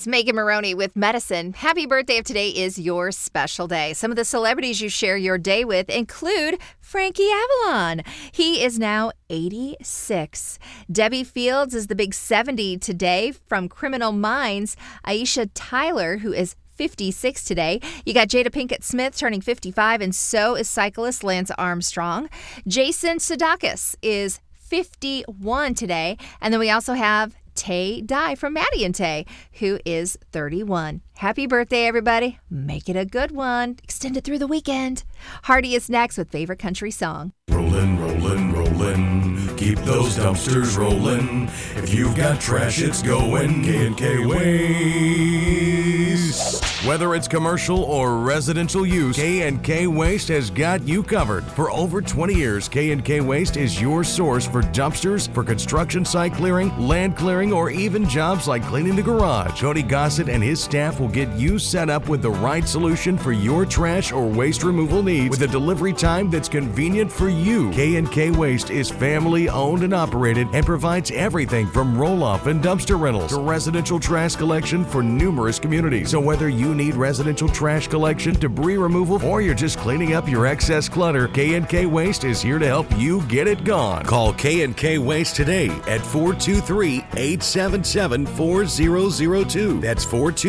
It's Megan Maroney with Medicine. Happy birthday if today is your special day. Some of the celebrities you share your day with include Frankie Avalon. He is now 86. Debbie Fields is the big 70 today. From Criminal Minds, Aisha Tyler, who is 56 today. You got Jada Pinkett Smith turning 55, and so is cyclist Lance Armstrong. Jason Sudeikis is 51 today. And then we also have Tay Dye from Maddie and Tay, who is 31. Happy birthday, everybody. Make it a good one. Extend it through the weekend. Hardy is next with favorite country song. Rollin', rollin', rollin'. Keep those dumpsters rollin'. If you've got trash, it's going K&K Waste. Whether it's commercial or residential use, K&K Waste has got you covered. For over 20 years, K&K Waste is your source for dumpsters, for construction site clearing, land clearing, or even jobs like cleaning the garage. Cody Gossett and his staff will get you set up with the right solution for your trash or waste removal needs with a delivery time that's convenient for you. K&K Waste is family owned and operated and provides everything from roll-off and dumpster rentals to residential trash collection for numerous communities. So whether you need residential trash collection, debris removal, or you're just cleaning up your excess clutter, K&K Waste is here to help you get it gone. Call K&K Waste today at 423-877-4002. That's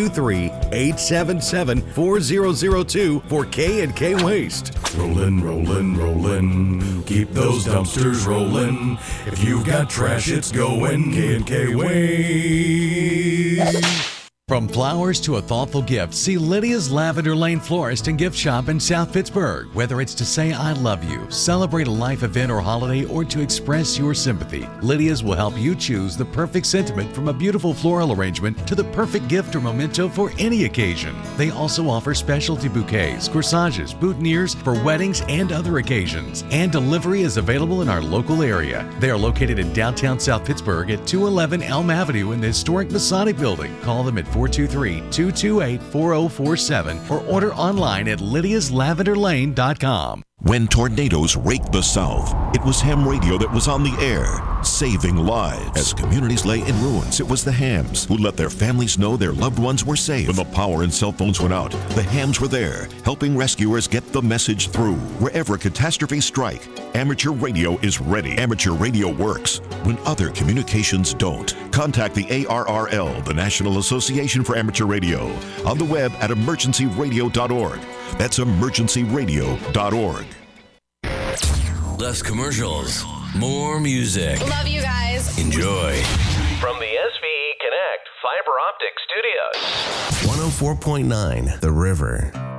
423-877-4002 for K&K Waste. Rollin', rollin', rollin'. Keep those dumpsters rollin'. If you've got trash, it's going K&K Waste. From flowers to a thoughtful gift, see Lydia's Lavender Lane Florist and Gift Shop in South Pittsburgh. Whether it's to say I love you, celebrate a life event or holiday, or to express your sympathy, Lydia's will help you choose the perfect sentiment, from a beautiful floral arrangement to the perfect gift or memento for any occasion. They also offer specialty bouquets, corsages, boutonnieres for weddings and other occasions. And delivery is available in our local area. They are located in downtown South Pittsburgh at 211 Elm Avenue in the historic Masonic Building. Call them at 423-228-4047 or order online at lydiaslavenderlane.com. When tornadoes raked the South, it was ham radio that was on the air, saving lives. As communities lay in ruins, it was the hams who let their families know their loved ones were safe. When the power and cell phones went out, the hams were there, helping rescuers get the message through. Wherever catastrophes strike, amateur radio is ready. Amateur radio works when other communications don't. Contact the ARRL, the National Association for Amateur Radio, on the web at emergencyradio.org. That's emergencyradio.org. Less commercials, more music. Love you guys. Enjoy. From the SVE Connect Fiber Optic Studios. 104.9 The River.